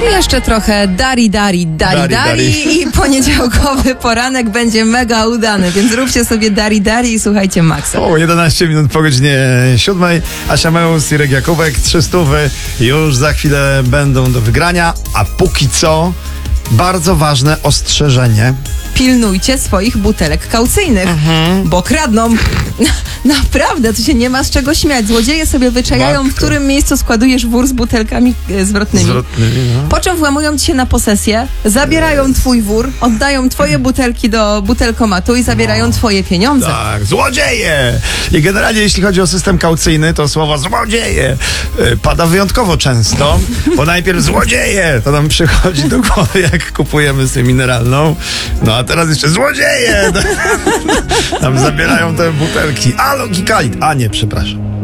Jeszcze trochę dari i poniedziałkowy poranek będzie mega udany, więc róbcie sobie dari i słuchajcie Maxa. 11 minut po godzinie 7. Asia Meus, Irek Jakubek, 300 już za chwilę będą do wygrania, a póki co bardzo ważne ostrzeżenie. Pilnujcie swoich butelek kaucyjnych, bo kradną. Naprawdę, tu się nie ma z czego śmiać. Złodzieje sobie wyczajają, w którym miejscu składujesz wór z butelkami zwrotnymi. Po czym włamują ci się na posesję, zabierają twój wór, oddają twoje butelki do butelkomatu i zabierają twoje pieniądze. Tak, złodzieje! I generalnie jeśli chodzi o system kaucyjny, to słowo złodzieje pada wyjątkowo często, bo najpierw złodzieje, to nam przychodzi do głowy, jak kupujemy sobie mineralną. No a teraz jeszcze złodzieje! Nam zabierają te butelki. A logikalit. A nie, przepraszam.